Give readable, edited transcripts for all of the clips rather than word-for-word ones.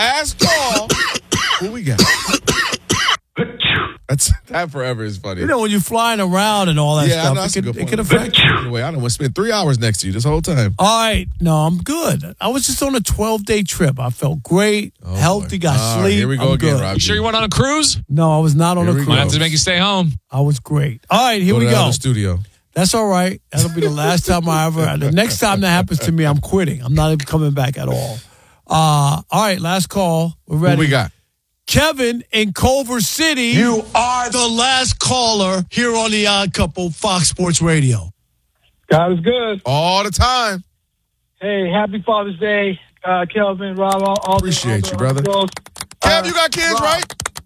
Last call. Who we got? That forever is funny. You know, when you're flying around and all that stuff, it can affect you. Anyway, I don't want to spend 3 hours next to you this whole time. All right. No, I'm good. I was just on a 12-day trip. I felt great, healthy, got sleep. Here we go again, Rob. You sure you weren't on a cruise? No, I was not on a cruise. Might have to make you stay home. I was great. All right, here we go. The studio. That's all right. That'll be the last time I ever. The next time that happens to me, I'm quitting. I'm not even coming back at all. All right, last call. We're ready. Who we got? Kevin in Culver City. You are the last caller here on The Odd Couple, Fox Sports Radio. God is good. All the time. Hey, happy Father's Day, Kelvin, Rob. Appreciate you, brother. Kev, you got kids, Rob,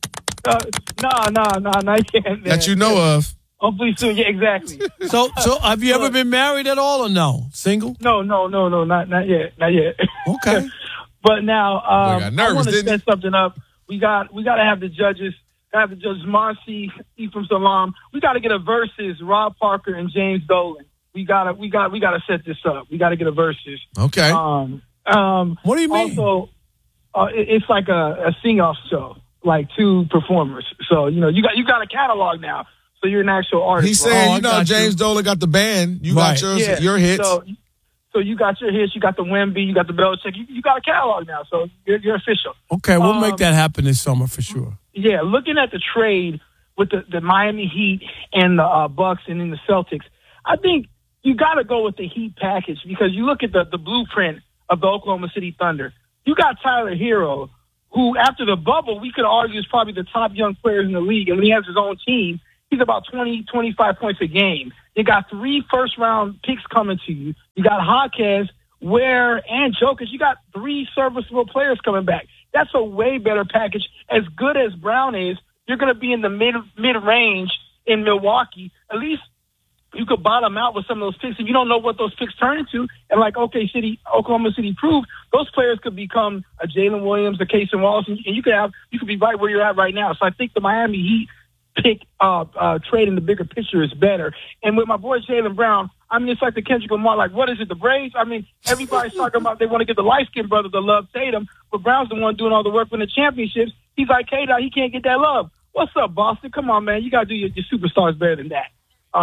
right? No, not yet. That you know of. Hopefully soon. Yeah, exactly. So have you ever been married at all or no? Single? No, not yet. Okay. But now, got nervous, I want to didn't set something up. We got to have the judges. Have the judges Marcy, Ephraim Salam. We got to get a versus Rob Parker and James Dolan. We got to set this up. We got to get a versus. Okay. What do you mean? Also, it's like a sing-off show, like two performers. So you got a catalog now. So you're an actual artist. He's saying, James Dolan got the band. You got your hits. So you got your hits, you got the Wemby, you got the Belichick, you got a catalog now, so you're official. Okay, we'll make that happen this summer for sure. Yeah, looking at the trade with the Miami Heat and the Bucks and then the Celtics, I think you got to go with the Heat package because you look at the blueprint of the Oklahoma City Thunder. You got Tyler Hero, who after the bubble, we could argue is probably the top young players in the league, and when he has his own team, he's about 20, 25 points a game. You got 3 first-round picks coming to you. You got Jaquez, Ware, and Jokic. You got 3 serviceable players coming back. That's a way better package. As good as Brown is, you're going to be in the mid-range in Milwaukee. At least you could bottom out with some of those picks. If you don't know what those picks turn into, and like Oklahoma City proved, those players could become a Jalen Williams, a Casey Wallace, and you could be right where you're at right now. So I think the Miami Heat pick trade in the bigger picture is better. And with my boy Jaylen Brown, I mean, it's like the Kendrick Lamar, like, what is it, the Braves? I mean, everybody's talking about they want to get the light-skinned brother to love Tatum, but Brown's the one doing all the work in the championships. He's like, K-Dot, he can't get that love. What's up, Boston? Come on, man. You got to do your superstars better than that.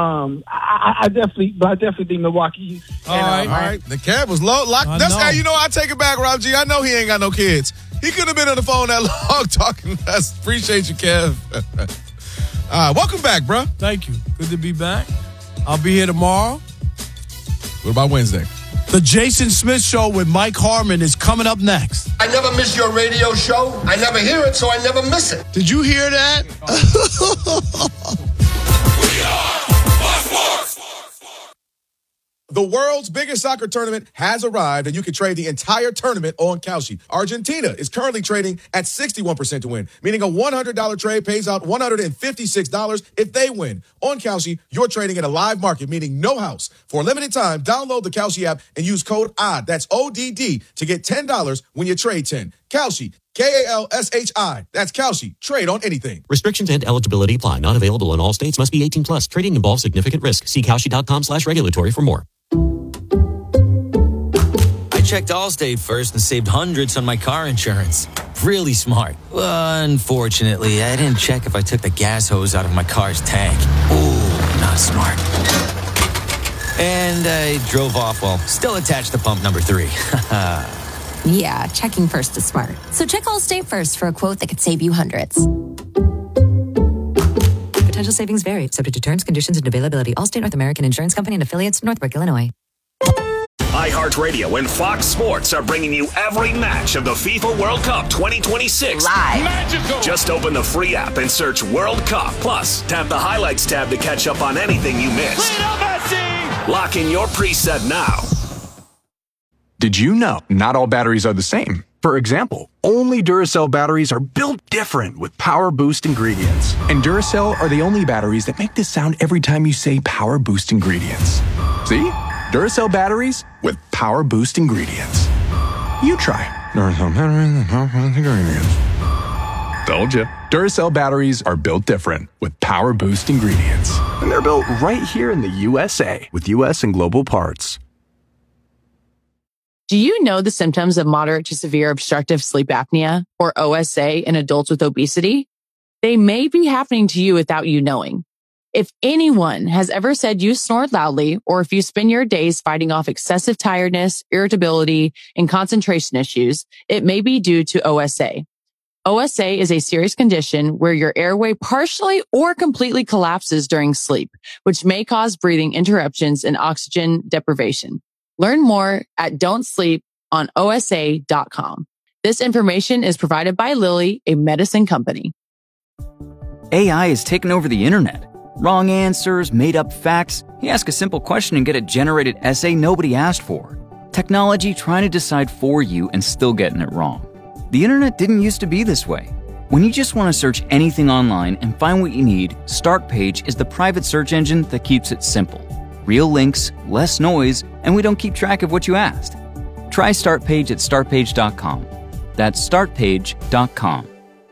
I definitely think Milwaukee. All right. The Kev was low. That's how I take it back, Rob G. I know he ain't got no kids. He could have been on the phone that long talking to us. Appreciate you, Kev. Welcome back, bro. Thank you. Good to be back. I'll be here tomorrow. What about Wednesday? The Jason Smith Show with Mike Harmon is coming up next. I never miss your radio show. I never hear it, so I never miss it. Did you hear that? We are Fox Sports. The world's biggest soccer tournament has arrived, and you can trade the entire tournament on Kalshi. Argentina is currently trading at 61% to win, meaning a $100 trade pays out $156 if they win. On Kalshi, you're trading in a live market, meaning no house. For a limited time, download the Kalshi app and use code ODD, that's ODD, to get $10 when you trade 10. Kalshi, Kalshi. That's Kalshi. Trade on anything. Restrictions and eligibility apply. Not available in all states. Must be 18 plus. Trading involves significant risk. See Kalshi.com/regulatory for more. I checked Allstate first and saved hundreds on my car insurance. Really smart. Unfortunately, I didn't check if I took the gas hose out of my car's tank. Ooh, not smart. And I drove off while still attached to pump number 3. Yeah, checking first is smart. So check Allstate first for a quote that could save you hundreds. Potential savings vary, subject to terms, conditions, and availability. Allstate North American Insurance Company and affiliates, Northbrook, Illinois. iHeartRadio and Fox Sports are bringing you every match of the FIFA World Cup 2026. Live. Magical. Just open the free app and search World Cup. Plus, tap the Highlights tab to catch up on anything you missed. Lock in your preset now. Did you know not all batteries are the same? For example, only Duracell batteries are built different with Power Boost ingredients. And Duracell are the only batteries that make this sound every time you say Power Boost ingredients. See? Duracell batteries with Power Boost ingredients. You try Duracell batteries with Power Boost ingredients. Told you. Duracell batteries are built different with Power Boost ingredients. And they're built right here in the USA with US and global parts. Do you know the symptoms of moderate to severe obstructive sleep apnea, or OSA, in adults with obesity? They may be happening to you without you knowing. If anyone has ever said you snore loudly, or if you spend your days fighting off excessive tiredness, irritability, and concentration issues, it may be due to OSA. OSA is a serious condition where your airway partially or completely collapses during sleep, which may cause breathing interruptions and oxygen deprivation. Learn more at don'tsleeponosa.com. This information is provided by Lilly, a medicine company. AI has taken over the internet. Wrong answers, made up facts. You ask a simple question and get a generated essay nobody asked for. Technology trying to decide for you and still getting it wrong. The internet didn't used to be this way. When you just want to search anything online and find what you need, Startpage is the private search engine that keeps it simple. Real links, less noise, and we don't keep track of what you asked. Try Startpage at startpage.com. That's startpage.com.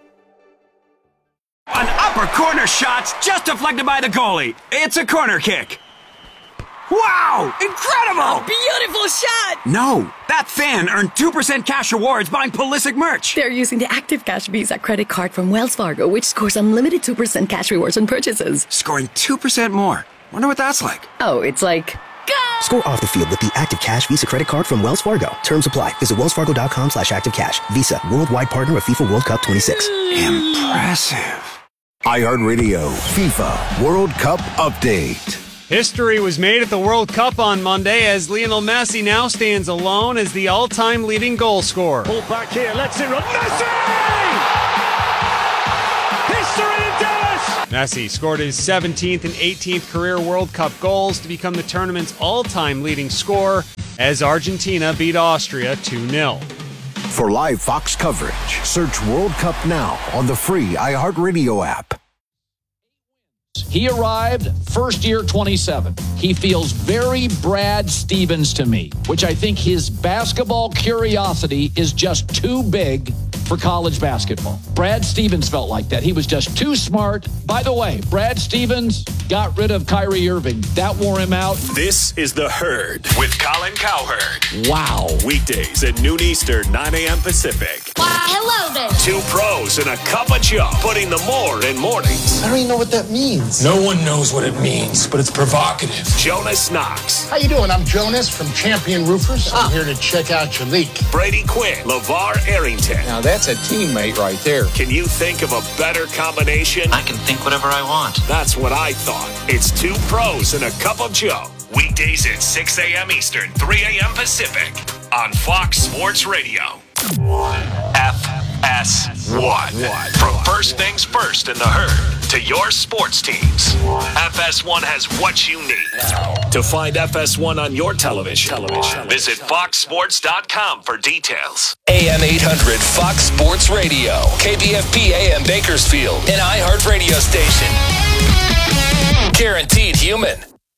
An upper corner shot's just deflected by the goalie. It's a corner kick. Wow! Incredible! A beautiful shot! No, that fan earned 2% cash rewards buying Pulisic merch. They're using the Active Cash Visa credit card from Wells Fargo, which scores unlimited 2% cash rewards on purchases. Scoring 2% more. Wonder what that's like. Oh, it's like... Go! Score off the field with the Active Cash Visa credit card from Wells Fargo. Terms apply. Visit wellsfargo.com/activecash. Visa, worldwide partner of FIFA World Cup 26. Impressive. iHeartRadio FIFA World Cup Update. History was made at the World Cup on Monday as Lionel Messi now stands alone as the all-time leading goal scorer. Pull back here, let's it run. Messi! History in Dallas! Messi scored his 17th and 18th career World Cup goals to become the tournament's all-time leading scorer as Argentina beat Austria 2-0. For live Fox coverage, search World Cup now on the free iHeartRadio app. He arrived first year 27. He feels very Brad Stevens to me, which I think his basketball curiosity is just too big for college basketball. Brad Stevens felt like that. He was just too smart. By the way, Brad Stevens got rid of Kyrie Irving. That wore him out. This is The Herd with Colin Cowherd. Wow. Weekdays at noon Eastern, 9 a.m. Pacific. Why, hello there. Two pros and a cup of Joe, putting the more in mornings. I don't even know what that means. No one knows what it means, but it's provocative. Jonas Knox. How you doing? I'm Jonas from Champion Roofers. I'm here to check out your leak. Brady Quinn. LeVar Arrington. Now that's a teammate right there. Can you think of a better combination? I can think whatever I want. That's what I thought. It's two pros and a cup of Joe. Weekdays at 6 a.m. Eastern, 3 a.m. Pacific on Fox Sports Radio. FS1. From first things first in The Herd to your sports teams, FS1 has what you need. To find FS1 on your television, visit foxsports.com for details. AM 800 Fox Sports Radio, KBFP AM Bakersfield, an iHeart radio station. Guaranteed human.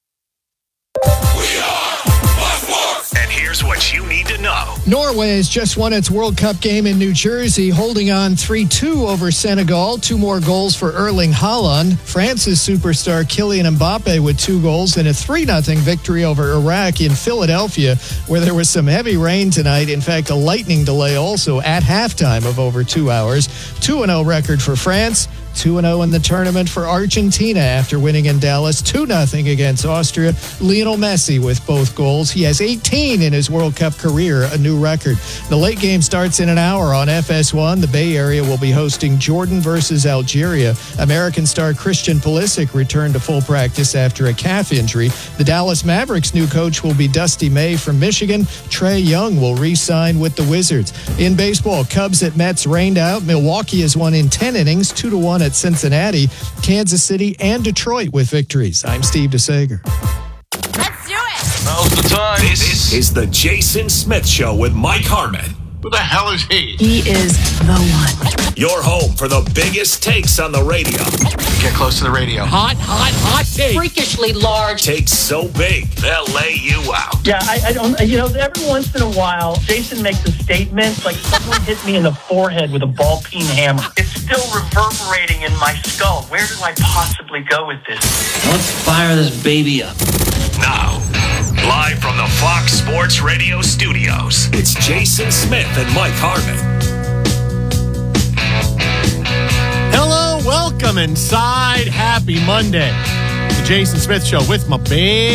We are Fox. And here's what you need to know. Norway has just won its World Cup game in New Jersey, holding on 3-2 over Senegal. 2 more goals for Erling Haaland. France's superstar Kylian Mbappe with 2 goals and a 3-0 victory over Iraq in Philadelphia, where there was some heavy rain tonight. In fact, a lightning delay also at halftime of over 2 hours. 2-0 record for France. 2-0 in the tournament for Argentina after winning in Dallas 2-0 against Austria. Lionel Messi with both goals. He has 18 in his World Cup career, a new record. The late game starts in an hour on FS1. The Bay Area will be hosting Jordan versus Algeria. American star Christian Pulisic returned to full practice after a calf injury. The Dallas Mavericks' new coach will be Dusty May from Michigan. Trae Young will re-sign with the Wizards. In baseball, Cubs at Mets rained out. Milwaukee has won in 10 innings, 2-1 at Cincinnati, Kansas City, and Detroit with victories. I'm Steve DeSager. Let's do it. Now's the time. This is the Jason Smith Show with Mike Harmon. Who the hell is he? He is the one. Your home for the biggest takes on the radio. Get close to the radio. Hot take. Freakishly large. Takes so big, they'll lay you out. Yeah, I don't, every once in a while, Jason makes a statement like someone hit me in the forehead with a ball-peen hammer. It's still reverberating in my skull. Where do I possibly go with this? Let's fire this baby up. Now, Live from the Fox Sports Radio studios, it's Jason Smith and Mike Harmon. Hello, welcome inside. Happy Monday. The Jason Smith Show with my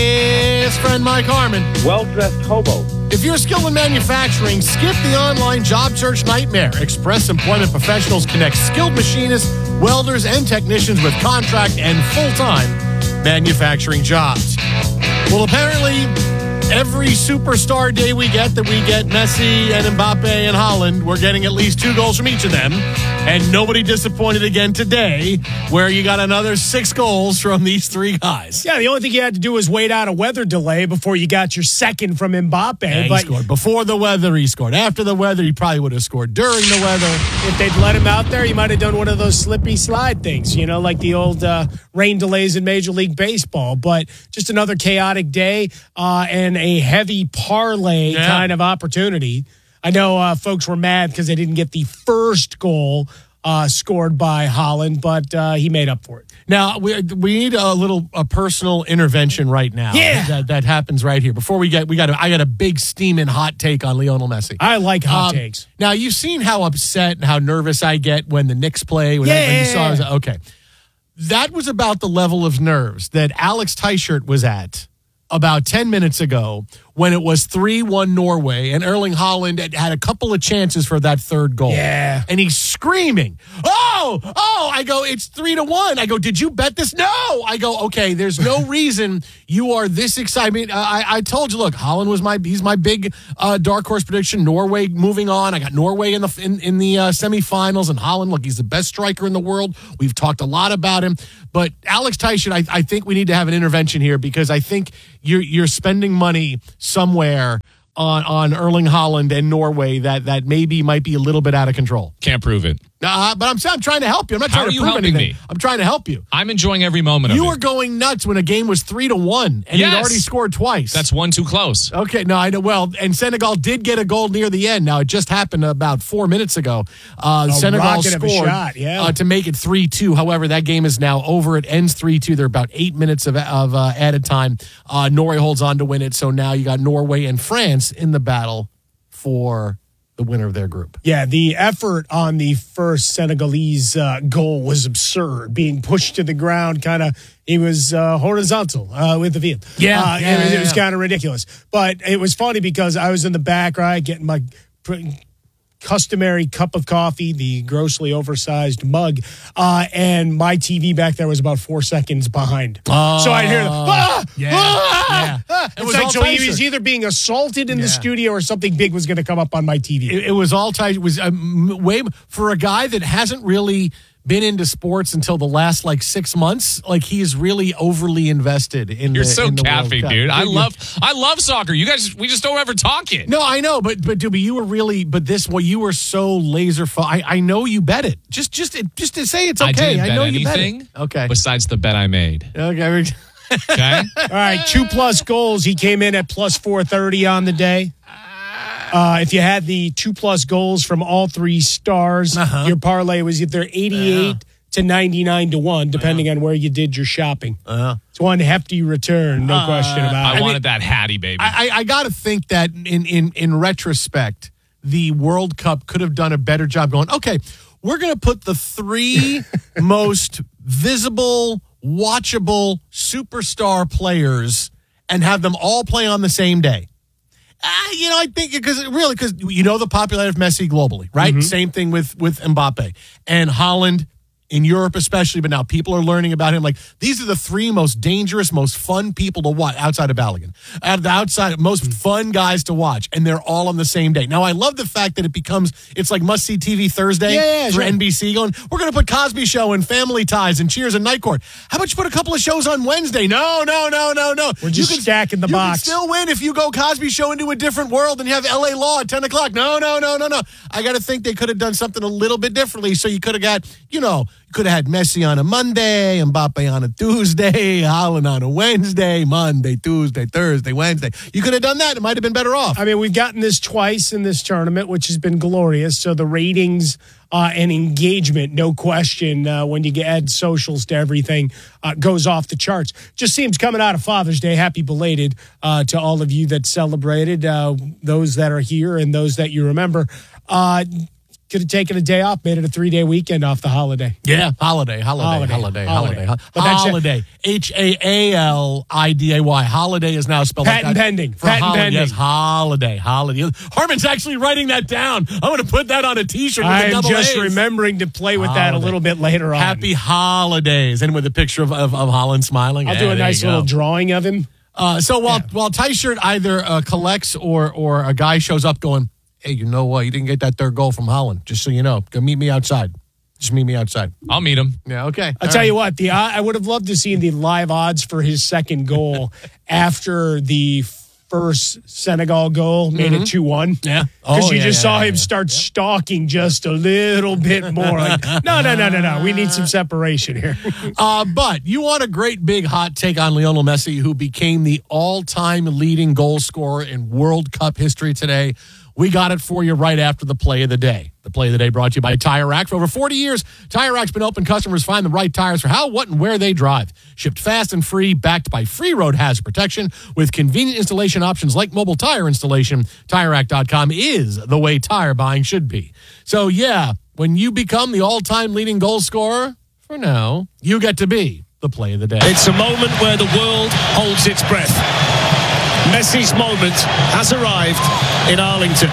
best friend Mike Harmon. Well-dressed hobo. If you're skilled in manufacturing, skip the online job search nightmare. Express Employment Professionals connect skilled machinists, welders, and technicians with contract and full-time manufacturing jobs. Well, apparently, every superstar day we get Messi and Mbappe and Haaland, we're getting at least 2 goals from each of them. And nobody disappointed again today, where you got another 6 goals from these 3 guys. Yeah, the only thing you had to do was wait out a weather delay before you got your second from Mbappe. Yeah, he scored before the weather. He scored after the weather. He probably would have scored during the weather. If they'd let him out there, he might have done one of those slippy slide things, like the old rain delays in Major League Baseball. But just another chaotic day and a heavy parlay kind of opportunity. I know folks were mad because they didn't get the first goal scored by Haaland, but he made up for it. Now, we need a personal intervention right now. Yeah. That happens right here. Before I got a big steaming hot take on Lionel Messi. I like hot takes. Now, you've seen how upset and how nervous I get when the Knicks play. When you saw it, okay. That was about the level of nerves that Alex Teichert was at about 10 minutes ago when it was 3-1 Norway and Erling Haaland had a couple of chances for that third goal. Yeah. And he's screaming, oh, I go, it's 3-1. I go, did you bet this? No. I go, okay, there's no reason you are this excited. I told you, look, Haaland he's my big dark horse prediction. Norway moving on. I got Norway in the semifinals, and Haaland, look, he's the best striker in the world. We've talked a lot about him. But Alex Teichert, I think we need to have an intervention here because I think you're spending money somewhere on Erling Haaland and Norway that maybe might be a little bit out of control. Can't prove it. But I'm trying to help you. I'm not trying to prove anything. Me? I'm trying to help you. I'm enjoying every moment of it. You were going nuts when a game was 3-1, and you'd already scored twice. That's one too close. Okay, no, I know. Well, and Senegal did get a goal near the end. Now, it just happened about 4 minutes ago. Senegal scored to make it 3-2. However, that game is now over. It ends 3-2. There are about 8 minutes of added time. Norway holds on to win it, so now you got Norway and France in the battle for the winner of their group. Yeah, the effort on the first Senegalese goal was absurd. Being pushed to the ground, he was horizontal with the field. It was kind of ridiculous. But it was funny because I was in the back, right, getting my customary cup of coffee, the grossly oversized mug, and my TV back there was about 4 seconds behind. So I'd hear It was like, so he was either being assaulted in the studio or something big was going to come up on my TV. It was all tight. It was way for a guy that hasn't really been into sports until the last 6 months. He's really overly invested in. You're so caffy, dude. I love soccer. You guys, we just don't ever talk it. No, I know, but Doobie, you were really, you were so laser. I know you bet it. Just to say it's okay. I didn't bet know anything. You bet it. Okay. Besides the bet I made. Okay. Okay. All right. 2+ goals. He came in at plus 430 on the day. If you had the 2+ goals from all 3 stars, your parlay was either 88 to 99 to 1, depending on where you did your shopping. It's one hefty return, no question about it. I wanted that Hattie, baby. I got to think that in retrospect, the World Cup could have done a better job going, okay, we're going to put the 3 most visible, watchable superstar players and have them all play on the same day. I think because the popularity of Messi globally, right? Mm-hmm. Same thing with Mbappe and Haaland in Europe especially, but now people are learning about him. These are the 3 most dangerous, most fun people to watch outside of Balogun. Most fun guys to watch, and they're all on the same day. Now, I love the fact that it's like must-see TV Thursday for NBC going, we're going to put Cosby Show and Family Ties and Cheers and Night Court. How about you put a couple of shows on Wednesday? No. We're just stacking the box. You can still win if you go Cosby Show into a different world and you have LA Law at 10 o'clock. No. I got to think they could have done something a little bit differently, so you could have got, You could have had Messi on a Monday, Mbappe on a Tuesday, Haaland on a Wednesday, Monday, Tuesday, Thursday, Wednesday. You could have done that. It might have been better off. I mean, we've gotten this twice in this tournament, which has been glorious. So the ratings and engagement, no question, when you add socials to everything, goes off the charts. Just seems coming out of Father's Day. Happy belated to all of you that celebrated, those that are here and those that you remember. Could have taken a day off, made it a 3-day weekend off the holiday. Yeah, holiday. Holiday. H-A-A-L-I-D-A-Y. Holiday is now spelled Patent like that. pending. For Patent holiday. pending. Yes, holiday. Harmon's actually writing that down. I'm going to put that on a T-shirt with I'm a double just A's. remembering to play with that a little bit later on. Happy holidays. And with a picture of Holland smiling. I'll do a nice little drawing of him. So while T-shirt either collects or a guy shows up going, hey, you know what? You didn't get that third goal from Holland. Just so you know. Go meet me outside. Just meet me outside. I'll meet him. Yeah, okay. I'll tell you what, I would have loved to see the live odds for his second goal after the first Senegal goal made it 2-1. Yeah. Because you just saw him start stalking just a little bit more. Like, no. We need some separation here. But you want a great big hot take on Lionel Messi, who became the all-time leading goal scorer in World Cup history today. We got it for you right after the play of the day. The play of the day brought to you by Tire Rack. For over 40 years, Tire Rack's been helping customers find the right tires for how, what, and where they drive. Shipped fast and free, backed by free road hazard protection with convenient installation options like mobile tire installation. TireRack.com is the way tire buying should be. So, yeah, when you become the all-time leading goal scorer, for now, you get to be the play of the day. It's a moment where the world holds its breath. Messi's moment has arrived in Arlington.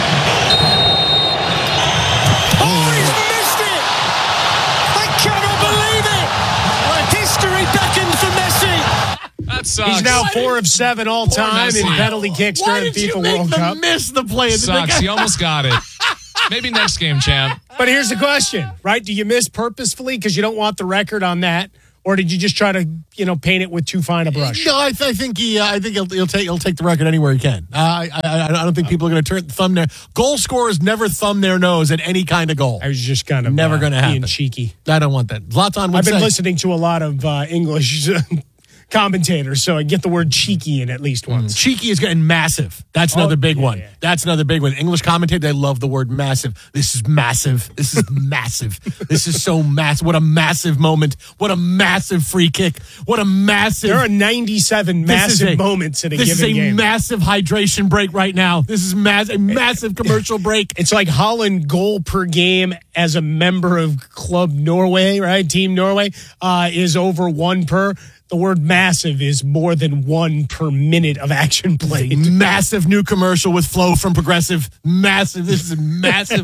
Oh, he's missed it! I cannot believe it! History beckoned for Messi. That sucks. He's now 4 of 7 all time in penalty kicks during FIFA World Cup. Miss the play of the day? Sucks. He almost got it. Maybe next game, champ. But here's the question, right? Do you miss purposefully because you don't want the record on that? Or did you just try to, paint it with too fine a brush? No, I think he'll take the record anywhere he can. I don't think people are going to thumb their goal scorers never thumb their nose at any kind of goal. I was just kind of never going to happen. Being cheeky. I don't want that. Zlatan would I've been say, listening to a lot of English commentators, so I get the word cheeky in at least once. Cheeky is getting massive. That's another big one. Yeah. That's another big one. English commentators, they love the word massive. This is massive. This is massive. This is so massive. What a massive moment. What a massive free kick. What a massive. There are 97 massive moments in a given game. This is a massive hydration break right now. This is a massive commercial break. It's like Holland goal per game as a member of Club Norway, right? Team Norway is over 1 per. The word massive is more than 1 per minute of action played. Massive new commercial with Flo from Progressive. Massive. This is massive.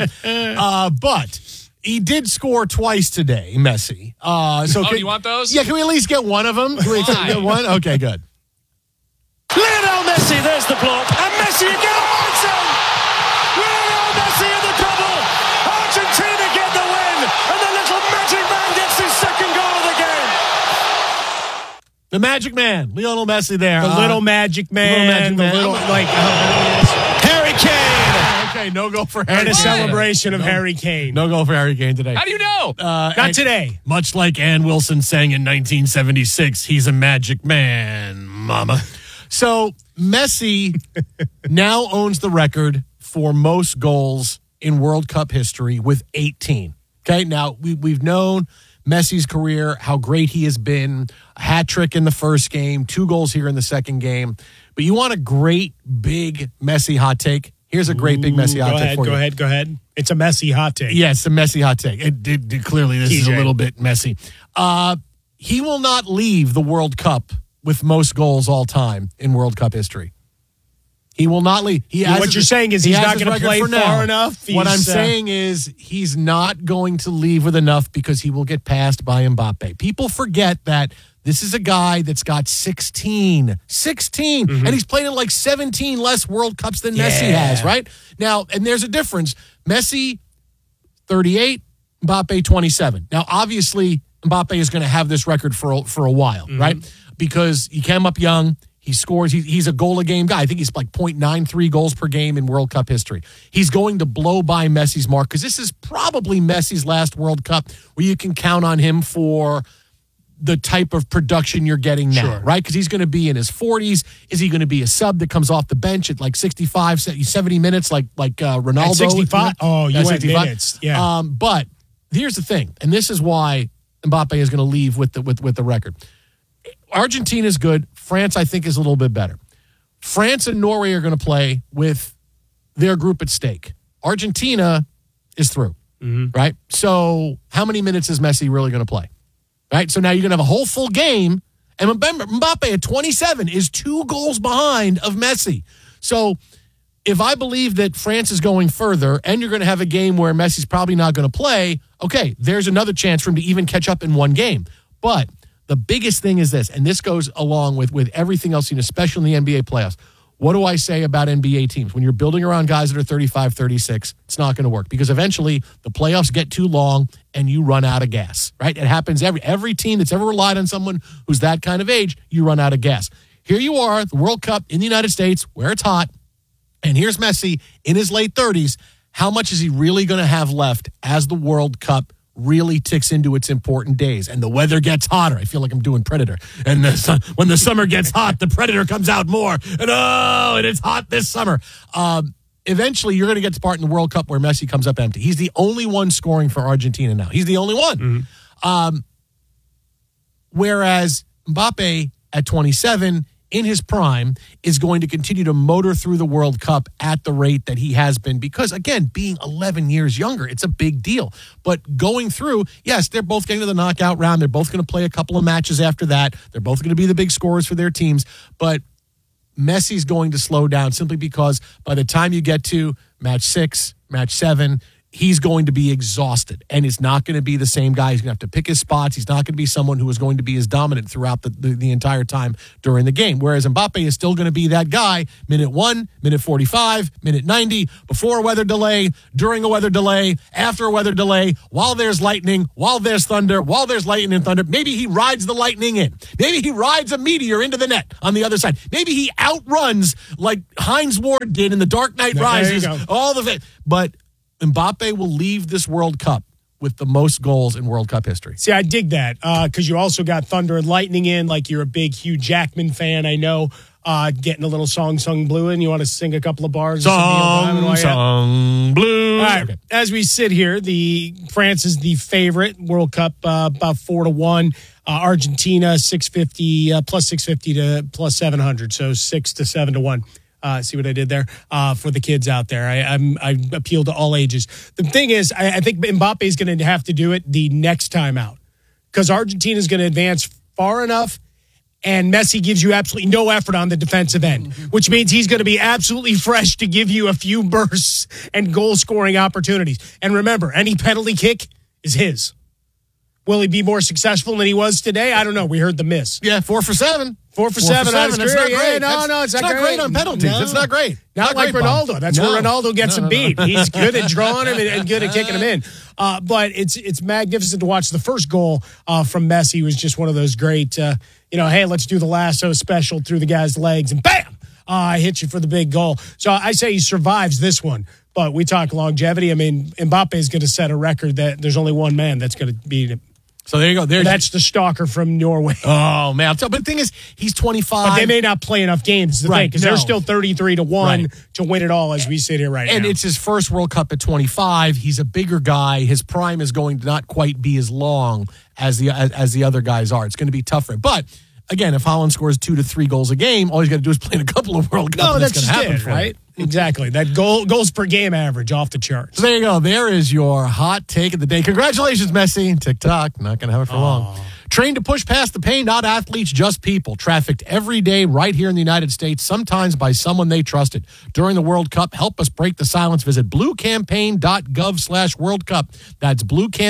But he did score twice today, Messi. You want those? Yeah, can we at least get one of them? Can we get one? Okay, good. Lionel Messi, there's the block. And Messi again. Lionel Messi in the double. Argentina get the win. And the little magic man gets his second goal of the game. The Magic Man, Lionel Messi there. The little Magic Man. Harry Kane. Okay, no goal for Harry Kane. And a celebration of Harry Kane. No goal for Harry Kane today. How do you know? Not today. Much like Ann Wilson sang in 1976, he's a magic man, mama. So Messi now owns the record for most goals in World Cup history with 18. Okay, now we've known Messi's career, how great he has been, a hat trick in the first game, 2 goals here in the second game. But you want a great, big Messi hot take? Here's a great, big Messi hot take for you. Go ahead. It's a Messi hot take. Yes, a Messi hot take. Clearly, this is a little bit messy. He will not leave the World Cup with most goals all time in World Cup history. He will not leave. What you're saying is he's not going to play far enough? What I'm saying is he's not going to leave with enough because he will get passed by Mbappe. People forget that this is a guy that's got 16. 16. And he's played in like 17 less World Cups than Messi has, right? Now, and there's a difference. Messi, 38, Mbappe, 27. Now, obviously, Mbappe is going to have this record for a while, right? Because he came up young. He scores. He's a goal-a-game guy. I think he's like 0.93 goals per game in World Cup history. He's going to blow by Messi's mark because this is probably Messi's last World Cup where you can count on him for the type of production you're getting now, right? Because he's going to be in his 40s. Is he going to be a sub that comes off the bench at like 65, 70 minutes like Ronaldo? At 65? Oh, you went minutes. Yeah. But here's the thing, and this is why Mbappe is going to leave with the record. Argentina is good. France, I think, is a little bit better. France and Norway are going to play with their group at stake. Argentina is through, right? So how many minutes is Messi really going to play? Right? So now you're going to have a whole full game. And remember, Mbappe at 27 is 2 goals behind of Messi. So if I believe that France is going further and you're going to have a game where Messi's probably not going to play, okay, there's another chance for him to even catch up in one game. But the biggest thing is this, and this goes along with everything else, especially in the NBA playoffs. What do I say about NBA teams? When you're building around guys that are 35, 36, it's not going to work because eventually the playoffs get too long and you run out of gas, right? It happens every team that's ever relied on someone who's that kind of age, you run out of gas. Here you are, the World Cup in the United States where it's hot, and here's Messi in his late 30s. How much is he really going to have left as the World Cup really ticks into its important days and the weather gets hotter? I feel like I'm doing Predator. And when the summer gets hot, the Predator comes out more. And it's hot this summer. Eventually, you're going to get to part in the World Cup where Messi comes up empty. He's the only one scoring for Argentina now. He's the only one. Whereas Mbappe at 27, in his prime, is going to continue to motor through the World Cup at the rate that he has been because, again, being 11 years younger, it's a big deal. But going through, yes, they're both getting to the knockout round. They're both going to play a couple of matches after that. They're both going to be the big scorers for their teams. But Messi's going to slow down simply because by the time you get to match 6, match 7, he's going to be exhausted, and it's not going to be the same guy. He's going to have to pick his spots. He's not going to be someone who is going to be as dominant throughout the entire time during the game, whereas Mbappe is still going to be that guy, minute 1, minute 45, minute 90, before a weather delay, during a weather delay, after a weather delay, while there's lightning, while there's thunder, while there's lightning and thunder. Maybe he rides the lightning in. Maybe he rides a meteor into the net on the other side. Maybe he outruns like Hines Ward did in The Dark Knight Rises. But Mbappe will leave this World Cup with the most goals in World Cup history. See, I dig that because you also got thunder and lightning in. Like you're a big Hugh Jackman fan, I know. Getting a little song sung blue in. You want to sing a couple of bars? Song blue. All right. Okay. As we sit here, France is the favorite. World Cup about 4-1. Argentina 650 plus 650 to plus 700. So 6 to 7-1. See what I did there for the kids out there. I appeal to all ages. The thing is, I think Mbappe is going to have to do it the next time out because Argentina is going to advance far enough, and Messi gives you absolutely no effort on the defensive end, which means he's going to be absolutely fresh to give you a few bursts and goal-scoring opportunities. And remember, any penalty kick is his. Will he be more successful than he was today? I don't know. We heard the miss. Yeah, 4 for 7. 4 for 7. That's not great. It's not great on penalties. No. It's not great. Not like Ronaldo. That's where Ronaldo gets him beat. He's good at drawing him and good at kicking him in. But it's magnificent to watch. The first goal from Messi was just one of those great, hey, let's do the lasso special through the guy's legs, and bam! I hit you for the big goal. So I say he survives this one. But we talk longevity. I mean, Mbappe is going to set a record that there's only one man that's going to beat him. So there you go. That's the stalker from Norway. Oh, man. But the thing is, he's 25. But they may not play enough games, because they're still 33-1 to win it all as we sit here right now. And it's his first World Cup at 25. He's a bigger guy. His prime is going to not quite be as long as the other guys are. It's going to be tougher. But again, if Haaland scores 2 to 3 goals a game, all he's got to do is play in a couple of World Cups. No, that's going to happen for right? Exactly. That goals per game average off the charts. So there you go. There is your hot take of the day. Congratulations, Messi. TikTok. Not going to have it for long. Trained to push past the pain, not athletes, just people. Trafficked every day right here in the United States, sometimes by someone they trusted. During the World Cup, help us break the silence. Visit bluecampaign.gov/World Cup. That's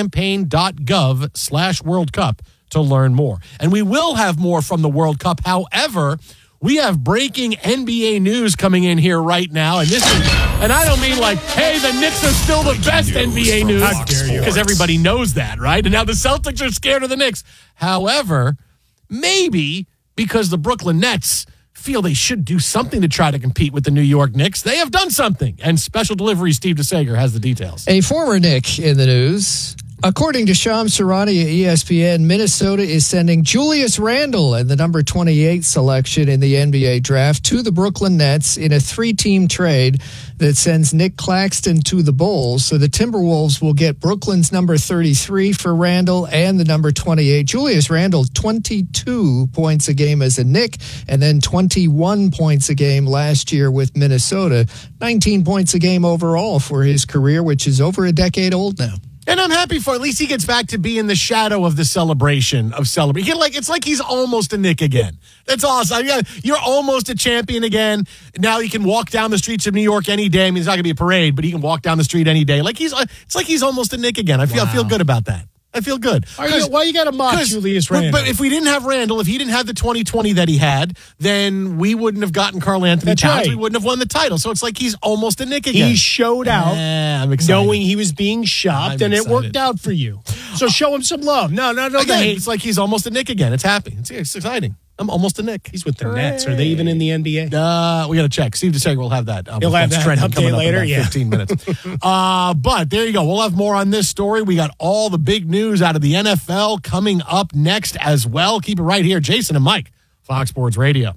bluecampaign.gov/World Cup to learn more. And we will have more from the World Cup. However, we have breaking NBA news coming in here right now. And I don't mean like, hey, the Knicks are still the best NBA news. How dare you? Because everybody knows that, right? And now the Celtics are scared of the Knicks. However, maybe because the Brooklyn Nets feel they should do something to try to compete with the New York Knicks. They have done something. And special delivery Steve DeSager has the details. A former Knick in the news. According to Shams Charania at ESPN, Minnesota is sending Julius Randle and the number 28 selection in the NBA draft to the Brooklyn Nets in a 3-team trade that sends Nick Claxton to the Bulls. So the Timberwolves will get Brooklyn's number 33 for Randle and the number 28. Julius Randle, 22 points a game as a Knick, and then 21 points a game last year with Minnesota. 19 points a game overall for his career, which is over a decade old now. And I'm happy for at least he gets back to be in the shadow of the celebration of celebrating. It's like he's almost a Knick again. That's awesome. You're almost a champion again. Now he can walk down the streets of New York any day. I mean, it's not going to be a parade, but he can walk down the street any day. It's like he's almost a Knick again. I feel good about that. I feel good. Why you got to mock Julius Randle? But if we didn't have Randle, if he didn't have the 2020 that he had, then we wouldn't have gotten Karl Anthony Towns. Right. We wouldn't have won the title. So it's like he's almost a Knick again. He showed out I'm excited. knowing he was being shopped, and it worked out for you. So show him some love. No. Again, it's like he's almost a Knick again. It's happy. It's exciting. I'm almost a Knick. He's with the Nets. Are they even in the NBA? We got to check. Steve DeSager will have that. He'll have that update later. In 15 minutes. But there you go. We'll have more on this story. We got all the big news out of the NFL coming up next as well. Keep it right here. Jason and Mike, Fox Sports Radio.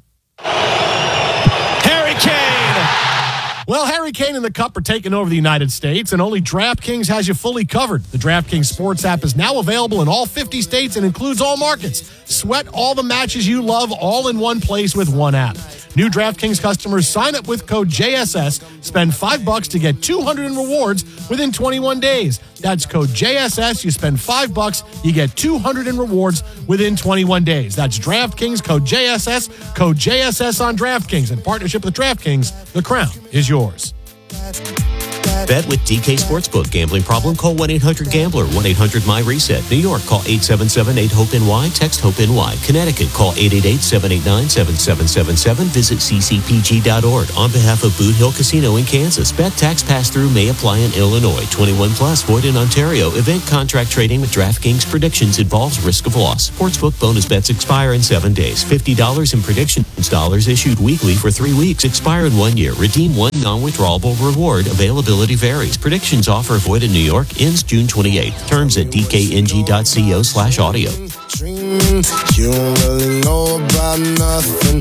Harry Kane. Well, Harry Kane and the Cup are taking over the United States, and only DraftKings has you fully covered. The DraftKings Sports app is now available in all 50 states and includes all markets. Sweat all the matches you love all in one place with one app. New DraftKings customers sign up with code JSS, spend $5 to get 200 in rewards within 21 days. That's code JSS. You spend $5, you get 200 in rewards within 21 days. That's DraftKings, code JSS on DraftKings. In partnership with DraftKings, the crown is yours. Bet with DK Sportsbook. Gambling problem? Call 1-800-GAMBLER. 1-800-MY-RESET. New York, call 877-8-HOPE-NY. Text HOPE-NY. Connecticut, call 888-789-7777. Visit ccpg.org. On behalf of Boot Hill Casino in Kansas, bet tax pass-through may apply in Illinois. 21 plus, void in Ontario. Event contract trading with DraftKings predictions involves risk of loss. Sportsbook bonus bets expire in 7 days. $50 in predictions dollars issued weekly for 3 weeks. Expire in 1 year. Redeem one non-withdrawable reward. Availability varies. Predictions offer void in New York. Ends June 28th. Terms at dkng.co/audio. You don't really know about nothing.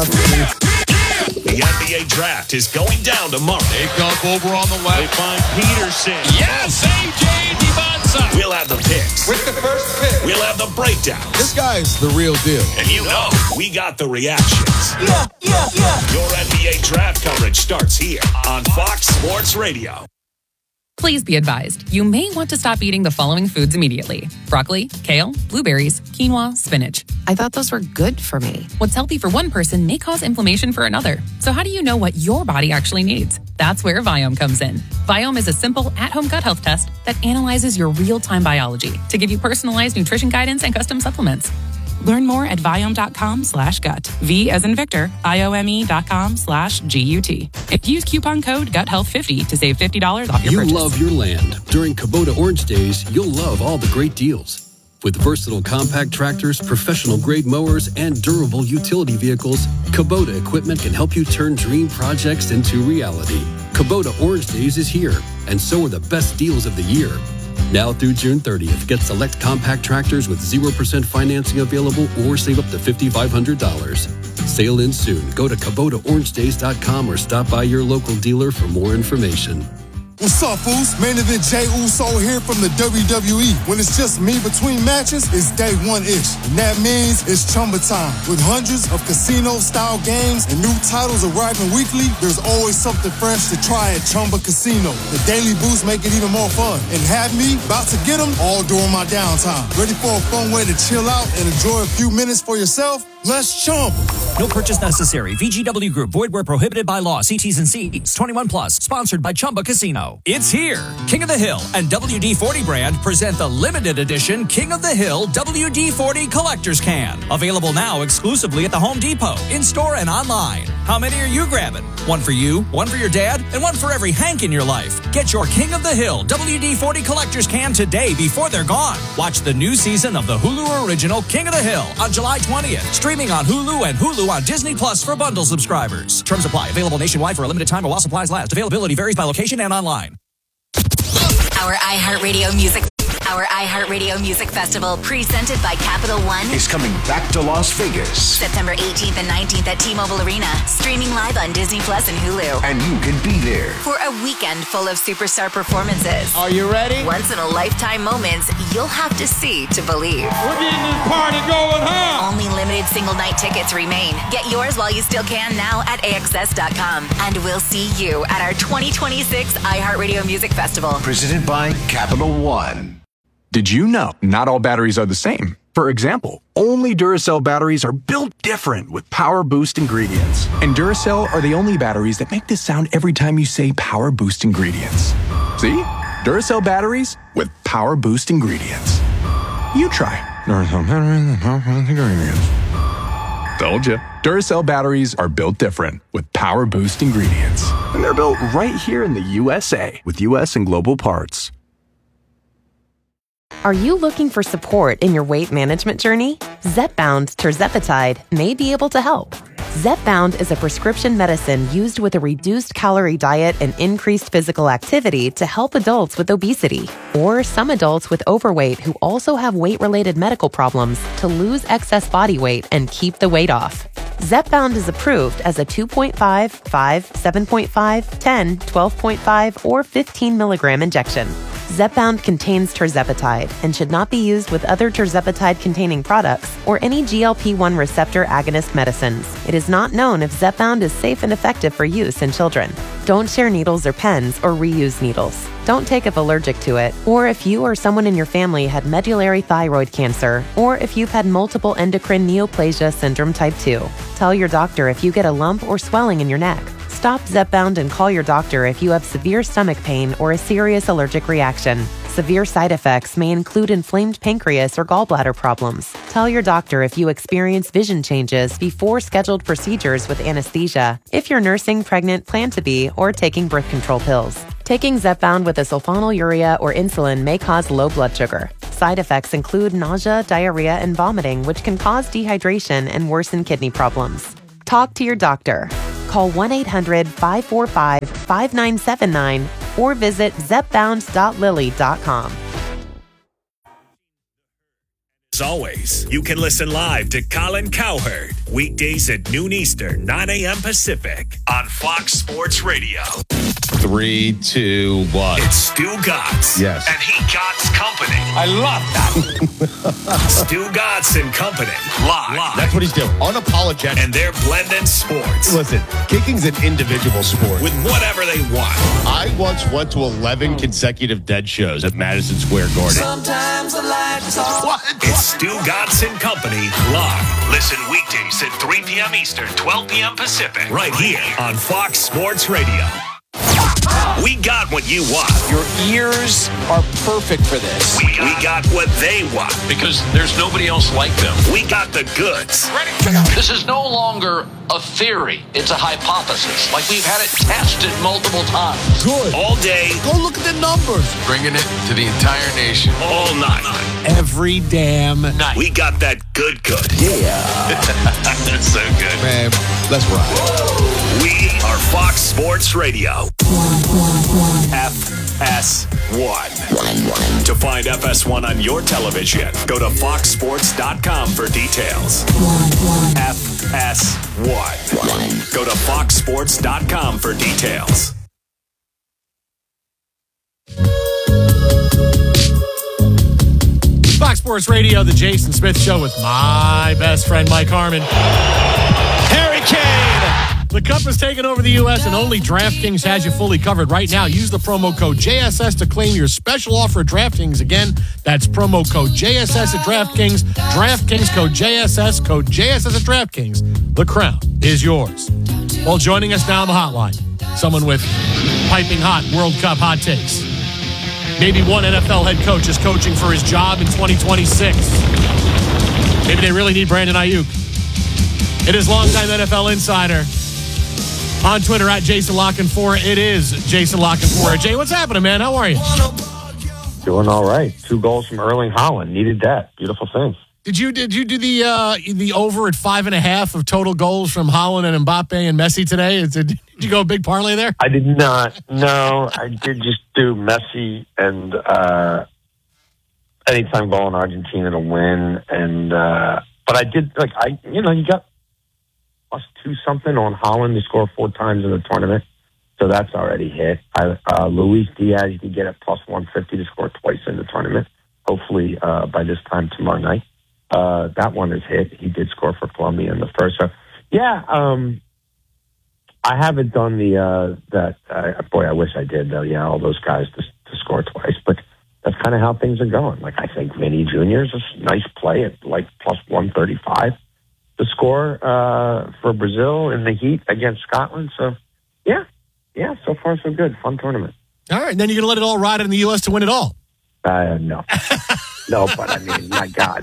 The NBA draft is going down tomorrow. Takeoff over on the left. They find Peterson. Yes, A.J. Dibonsa. We'll have the picks. With the first pick. We'll have the breakdowns. This guy's the real deal. And you know, we got the reactions. Yeah. Your NBA draft coverage starts here on Fox Sports Radio. Please be advised, you may want to stop eating the following foods immediately. Broccoli, kale, blueberries, quinoa, spinach. I thought those were good for me. What's healthy for one person may cause inflammation for another. So how do you know what your body actually needs? That's where Viome comes in. Viome is a simple at-home gut health test that analyzes your real-time biology to give you personalized nutrition guidance and custom supplements. Learn more at Viome.com/gut. V as in Victor, IOME.com/GUT. If you use coupon code GUTHEALTH50 to save $50 off your purchase. You love your land. During Kubota Orange Days, you'll love all the great deals. With versatile compact tractors, professional-grade mowers, and durable utility vehicles, Kubota equipment can help you turn dream projects into reality. Kubota Orange Days is here, and so are the best deals of the year. Now through June 30th, get select compact tractors with 0% financing available or save up to $5,500. Sale ends soon. Go to KubotaOrangeDays.com or stop by your local dealer for more information. What's up, fools? Main event Jey Uso here from the WWE. When it's just me between matches, it's day one-ish. And that means it's Chumba time. With hundreds of casino-style games and new titles arriving weekly, there's always something fresh to try at Chumba Casino. The daily boosts make it even more fun. And have me about to get them all during my downtime. Ready for a fun way to chill out and enjoy a few minutes for yourself? Let's Chumba. No purchase necessary. VGW Group. Void where prohibited by law. See T's and C's. 21 plus. Sponsored by Chumba Casino. It's here. King of the Hill and WD-40 brand present the limited edition King of the Hill WD-40 Collector's Can. Available now exclusively at the Home Depot, in-store and online. How many are you grabbing? One for you, one for your dad, and one for every Hank in your life. Get your King of the Hill WD-40 Collector's Can today before they're gone. Watch the new season of the Hulu original King of the Hill on July 20th. Streaming on Hulu and Hulu Hulu on Disney Plus for bundle subscribers. Terms apply. Available nationwide for a limited time or while supplies last. Availability varies by location and online. Our iHeartRadio Music Festival, presented by Capital One, is coming back to Las Vegas. September 18th and 19th at T-Mobile Arena, streaming live on Disney Plus and Hulu. And you can be there For a weekend full of superstar performances. Are you ready? Once-in-a-lifetime moments you'll have to see to believe. We're getting this party going, huh? Only limited single-night tickets remain. Get yours while you still can now at AXS.com. And we'll see you at our 2026 iHeartRadio Music Festival. Presented by Capital One. Did you know not all batteries are the same? For example, only Duracell batteries are built different with Power Boost ingredients. And Duracell are the only batteries that make this sound every time you say Power Boost ingredients. See? Duracell batteries with Power Boost ingredients. You try. Duracell batteries with Power Boost ingredients. Told you. Duracell batteries are built different with Power Boost ingredients. And they're built right here in the USA with US and global parts. Are you looking for support in your weight management journey? Zepbound tirzepatide may be able to help. Zepbound is a prescription medicine used with a reduced calorie diet and increased physical activity to help adults with obesity or some adults with overweight who also have weight-related medical problems to lose excess body weight and keep the weight off. Zepbound is approved as a 2.5, 5, 7.5, 10, 12.5, or 15 milligram injection. Zepbound contains tirzepatide and should not be used with other tirzepatide-containing products or any GLP-1 receptor agonist medicines. It is not known if Zepbound is safe and effective for use in children. Don't share needles or pens or reuse needles. Don't take if allergic to it, or if you or someone in your family had medullary thyroid cancer, or if you've had multiple endocrine neoplasia syndrome type 2. Tell your doctor if you get a lump or swelling in your neck. Stop Zepbound and call your doctor if you have severe stomach pain or a serious allergic reaction. Severe side effects may include inflamed pancreas or gallbladder problems. Tell your doctor if you experience vision changes before scheduled procedures with anesthesia, if you're nursing, pregnant, plan to be, or taking birth control pills. Taking Zepbound with a sulfonylurea or insulin may cause low blood sugar. Side effects include nausea, diarrhea, and vomiting, which can cause dehydration and worsen kidney problems. Talk to your doctor. Call 1-800-545-5979 or visit zepbound.lilly.com. As always, you can listen live to Colin Cowherd weekdays at noon Eastern, 9 a.m. Pacific on Fox Sports Radio. 3, 2, 1. It's Stu Gatz. Yes. And he Gatz Company. I love that. Stu Gatz and Company. Live. That's what he's doing. Unapologetic. And they're blending sports. Listen, kicking's an individual sport. With whatever they want. I once went to 11 consecutive dead shows at Madison Square Garden. Sometimes I like to talk. What? It's Stu Gatz and Company live. Listen weekdays at 3 p.m. Eastern, 12 p.m. Pacific. Right here on Fox Sports Radio. We got what you want. Your ears are perfect for this. We got what they want. Because there's nobody else like them. We got the goods. Ready? This is no longer a theory. It's a hypothesis. Like we've had it tested multiple times. Good. All day. Go look at the numbers. Bringing it to the entire nation. All night. Every damn night. We got that good. Yeah. That's so good. Man, let's ride. We are Fox Sports Radio. FS1. To find FS1 on your television, go to foxsports.com for details. FS1. Go to foxsports.com for details. Fox Sports Radio, the Jason Smith Show with my best friend, Mike Harmon. Harry Kane. The Cup has taken over the U.S. and only DraftKings has you fully covered. Right now, use the promo code JSS to claim your special offer at DraftKings. Again, that's promo code JSS at DraftKings. DraftKings code JSS at DraftKings. The crown is yours. Well, joining us now on the hotline, someone with piping hot World Cup hot takes. Maybe one NFL head coach is coaching for his job in 2026. Maybe they really need Brandon Ayuk. It is longtime NFL insider on Twitter at Jason Lockenfor. It is Jason Lockenfor. Jay, what's happening, man? How are you? Doing all right. 2 goals from Erling Haaland. Needed that. Beautiful thing. Did you do the over at 5.5 of total goals from Haaland and Mbappe and Messi today? Did you go a big parlay there? I did not. No, I did just do Messi and anytime goal in Argentina to win. And but I did you got +2 something on Haaland to score 4 times in the tournament, so that's already hit. Luis Diaz, you can get at +150 to score twice in the tournament. Hopefully by this time tomorrow night. That one is hit. He did score for Colombia in the first. So, yeah, I haven't done I wish I did, though. Yeah, all those guys to score twice. But that's kind of how things are going. Like, I think Vinny Jr. is a nice play at, like, +135 to score for Brazil in the heat against Scotland. So, yeah, so far so good. Fun tournament. All right, and then you're going to let it all ride in the U.S. to win it all. No. No, but I mean, my God,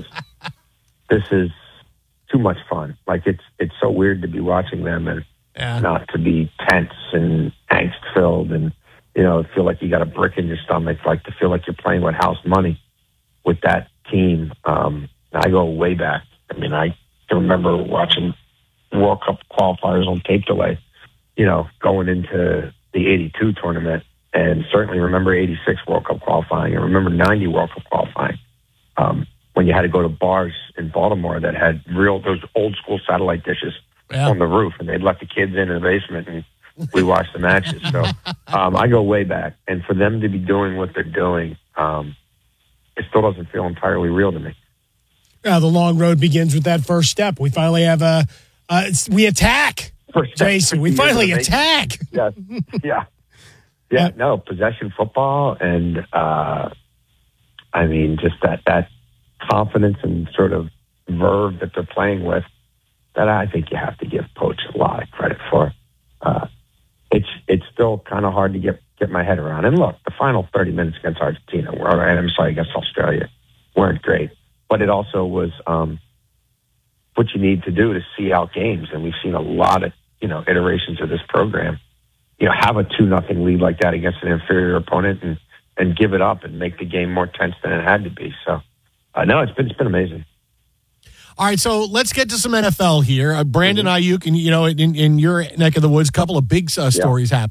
this is too much fun. Like, it's so weird to be watching them and not to be tense and angst filled and, feel like you got a brick in your stomach, like to feel like you're playing with house money with that team. I go way back. I mean, I can remember watching World Cup qualifiers on tape delay, going into the 82 tournament. And certainly remember 86 World Cup qualifying. And remember 90 World Cup qualifying when you had to go to bars in Baltimore that had those old school satellite dishes on the roof, and they'd let the kids in the basement, and we watched the matches. So I go way back, and for them to be doing what they're doing, it still doesn't feel entirely real to me. The long road begins with that first step. We finally have we attack, Jason. We finally attack. Yes. Yeah. Yeah, no, possession football, and I mean, just that confidence and sort of verve that they're playing with, that I think you have to give Poach a lot of credit for. It's still kind of hard to get my head around. And look, the final 30 minutes against Argentina, against Australia, weren't great, but it also was what you need to do to see out games, and we've seen a lot of iterations of this program. Have a 2-0 lead like that against an inferior opponent and give it up and make the game more tense than it had to be. So, no, it's been amazing. All right, so let's get to some NFL here. Brandon Ayuk, and in your neck of the woods, a couple of big stories happening.